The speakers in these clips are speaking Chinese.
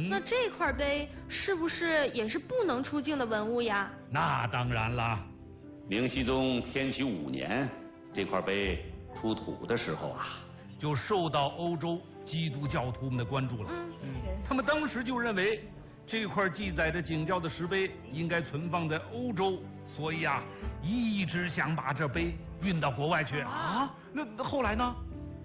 那这块碑是不是也是不能出境的文物呀？ 那当然了。 明熹宗天启5年，这块碑出土的时候啊， 就受到欧洲基督教徒们的关注了。他们当时就认为这块记载着景教的石碑应该存放在欧洲，所以啊，一直想把这碑运到国外去啊。那后来呢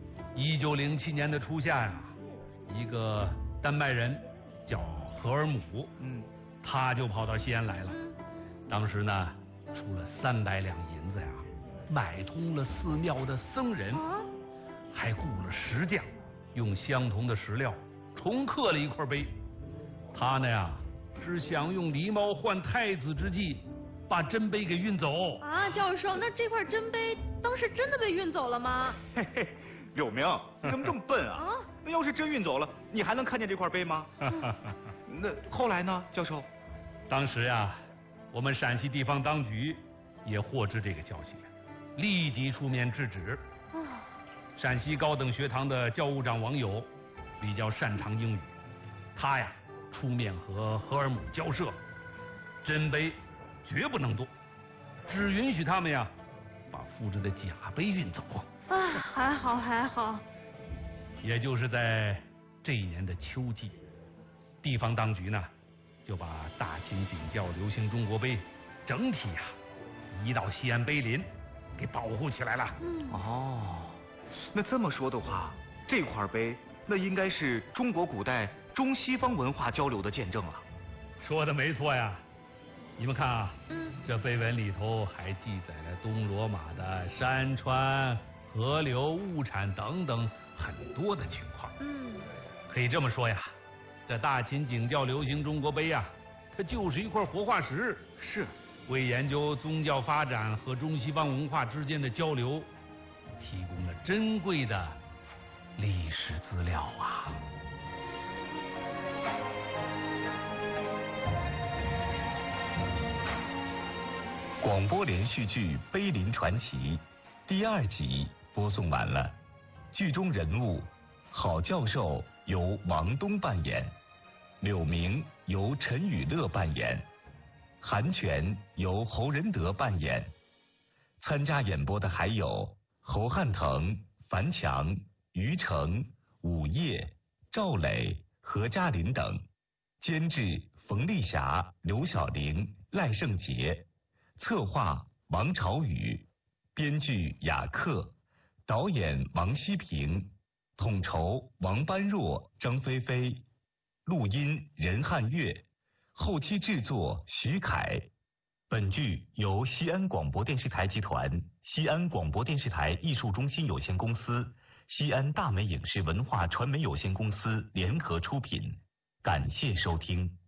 ？1907年的初夏呀，一个丹麦人叫荷尔姆，他就跑到西安来了。当时呢，出了300两银子呀，买通了寺庙的僧人，还雇了石匠，用相同的石料重刻了一块碑。他呢呀，是想用狸猫换太子之计，把真碑给运走。 啊，教授，那这块真碑当时真的被运走了吗？ 嘿嘿，柳明，你怎么这么笨啊？那要是真运走了，你还能看见这块碑吗？那后来呢，教授？ 当时呀，我们陕西地方当局也获知这个消息，立即出面制止。陕西高等学堂的教务长王友比较擅长英语，他呀出面和荷尔姆交涉，真碑绝不能动，只允许他们呀把复制的假碑运走。 还好还好。 也就是在这一年的秋季，地方当局呢就把大秦景教流行中国碑整体呀移到西安碑林，给保护起来了。 那这么说的话，这块碑那应该是中国古代中西方文化交流的见证了。 说的没错呀，你们看啊，这碑文里头还记载了东罗马的山川、河流、物产等等很多的情况。可以这么说呀，这大秦景教流行中国碑呀，它就是一块活化石， 是为研究宗教发展和中西方文化之间的交流提供了珍贵的历史资料啊。 广播连续剧《碑林传奇》第2集播送完了，剧中人物郝教授由王东扮演，柳明由陈雨乐扮演，韩全由侯仁德扮演。参加演播的还有侯汉腾、樊强、于成、武业、赵磊、何嘉林等。监制冯丽霞、刘晓玲、赖胜杰。策划王朝宇，编剧雅克，导演王希平，统筹王般若、张菲菲，录音任汉月，后期制作徐凯。本剧由西安广播电视台集团、西安广播电视台艺术中心有限公司、西安大美影视文化传媒有限公司联合出品，感谢收听。